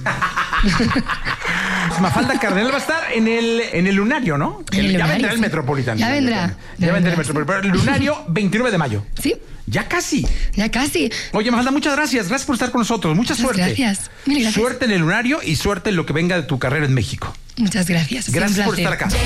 Mafalda Cardenal va a estar en el Lunario, ¿no? Ya vendrá el Metropolitano. Ya vendrá. Ya vendrá el Metropolitano. El Lunario, 29 de mayo. Sí. Ya casi. Ya casi. Oye, Mafalda, muchas gracias. Gracias por estar con nosotros. Mucha suerte. Gracias. Mil gracias. Suerte en el Lunario y suerte en lo que venga de tu carrera en México. Muchas gracias. Gracias por estar acá.